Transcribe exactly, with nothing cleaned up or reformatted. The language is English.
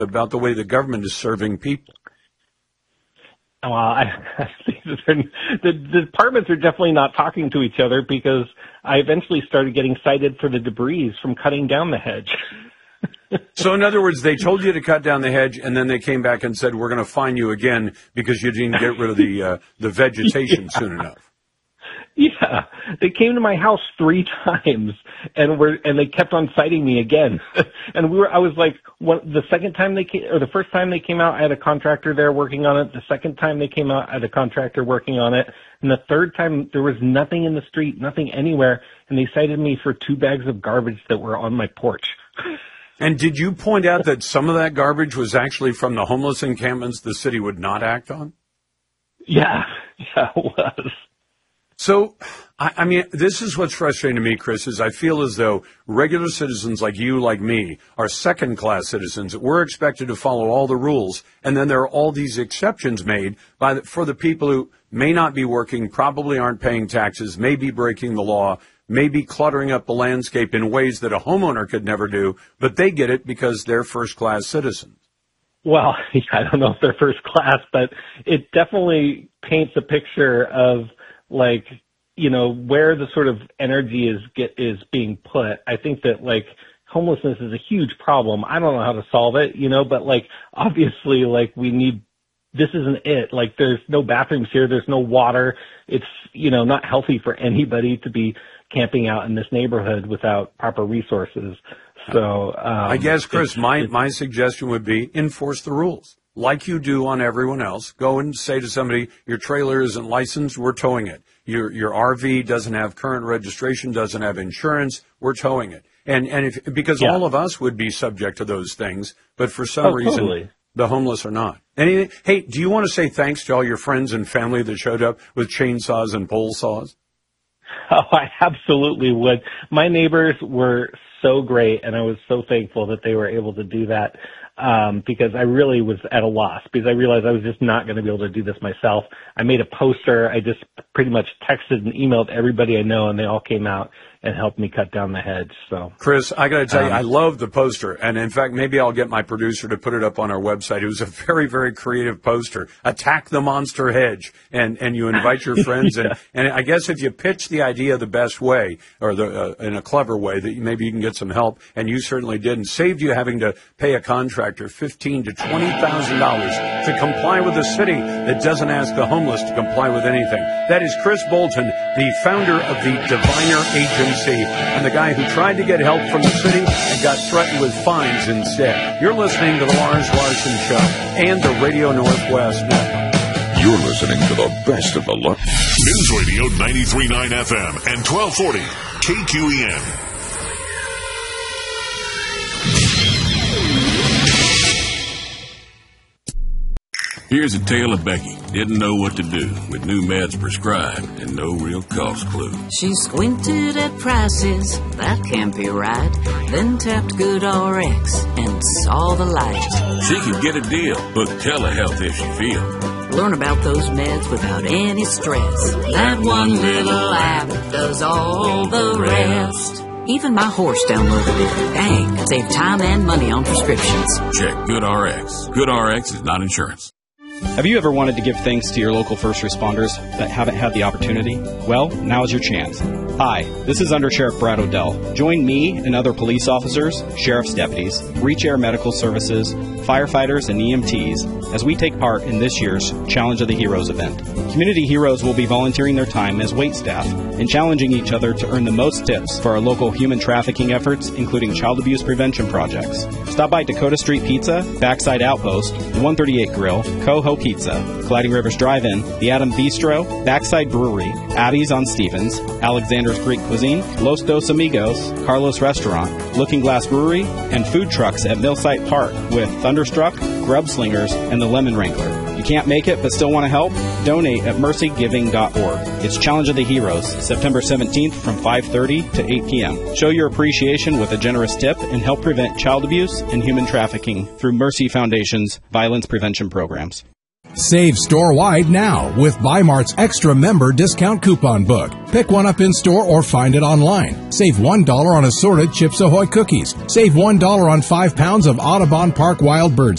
about the way the government is serving people. Well, I, the, the departments are definitely not talking to each other because I eventually started getting cited for the debris from cutting down the hedge. So, in other words, they told you to cut down the hedge, and then they came back and said, we're going to fine you again because you didn't get rid of the uh, the vegetation yeah. soon enough. Yeah, they came to my house three times, and were and they kept on citing me again. And we were, I was like, what, the second time they came, or the first time they came out, I had a contractor there working on it. The second time they came out, I had a contractor working on it. And the third time, there was nothing in the street, nothing anywhere, and they cited me for two bags of garbage that were on my porch. And did you point out that some of that garbage was actually from the homeless encampments the city would not act on? Yeah, yeah, it was. So, I, I mean, this is what's frustrating to me, Chris, is I feel as though regular citizens like you, like me, are second-class citizens. We're expected to follow all the rules, and then there are all these exceptions made by the, for the people who may not be working, probably aren't paying taxes, may be breaking the law, may be cluttering up the landscape in ways that a homeowner could never do, but they get it because they're first-class citizens. Well, I don't know if they're first class, but it definitely paints a picture of, like, you know, where the sort of energy is get is being put. I think that, like, homelessness is a huge problem. I don't know how to solve it, you know, but, like, obviously, like, we need, this isn't it. Like, there's no bathrooms here. There's no water. It's, you know, not healthy for anybody to be camping out in this neighborhood without proper resources. So, um, I guess, Chris, my, my suggestion would be enforce the rules like you do on everyone else. Go and say to somebody, your trailer isn't licensed, we're towing it. Your, your R V doesn't have current registration, doesn't have insurance, we're towing it. And, and if, because yeah. all of us would be subject to those things, but for some oh, reason, totally. the homeless are not. Anything, hey, do you want to say thanks to all your friends and family that showed up with chainsaws and pole saws? Oh, I absolutely would. My neighbors were so great, and I was so thankful that they were able to do that um, because I really was at a loss because I realized I was just not going to be able to do this myself. I made a poster. I just pretty much texted and emailed everybody I know, and they all came out and helped me cut down the hedge. So, Chris, I got to tell um, you, I love the poster. And in fact, maybe I'll get my producer to put it up on our website. It was a very, very creative poster. Attack the monster hedge. And, and you invite your friends. yeah. and, and I guess if you pitch the idea the best way or the, uh, in a clever way, that maybe you can get some help. And you certainly did. And saved you having to pay a contractor fifteen thousand to twenty thousand dollars to comply with a city that doesn't ask the homeless to comply with anything. That is Chris Bolton, the founder of the Diviner Agency. And the guy who tried to get help from the city and got threatened with fines instead. You're listening to the Lars Larson Show and the Radio Northwest Network. You're listening to the best of the Lars. News Radio ninety-three point nine F M and twelve forty K Q E N. Here's a tale of Becky. Didn't know what to do with new meds prescribed and no real cost clue. She squinted at prices, that can't be right. Then tapped GoodRx and saw the light. She could get a deal, book telehealth if she feels. Learn about those meds without any stress. That one little app does all the rest. Even my horse downloaded it. Dang, save time and money on prescriptions. Check GoodRx. GoodRx is not insurance. Have you ever wanted to give thanks to your local first responders that haven't had the opportunity? Well, now is your chance. Hi, this is Under Sheriff Brad Odell. Join me and other police officers, sheriff's deputies, Reach Air Medical Services, firefighters, and E M Ts as we take part in this year's Challenge of the Heroes event. Community heroes will be volunteering their time as wait staff and challenging each other to earn the most tips for our local human trafficking efforts, including child abuse prevention projects. Stop by Dakota Street Pizza, Backside Outpost, the one thirty-eight Grill, Coho Pizza, Colliding Rivers Drive-In, the Adam Bistro, Backside Brewery, Abby's on Stevens, Alexander's Greek Cuisine, Los Dos Amigos, Carlos Restaurant, Looking Glass Brewery, and food trucks at Millsite Park with Thunderstruck, Grub Slingers, and the Lemon Wrangler. You can't make it but still want to help? Donate at mercy giving dot org. It's Challenge of the Heroes, September seventeenth from five thirty to eight p.m. Show your appreciation with a generous tip and help prevent child abuse and human trafficking through Mercy Foundation's violence prevention programs. Save store-wide now with Bi-Mart's Extra Member Discount Coupon Book. Pick one up in-store or find it online. Save one dollar on assorted Chips Ahoy cookies. Save one dollar on five pounds of Audubon Park Wild Bird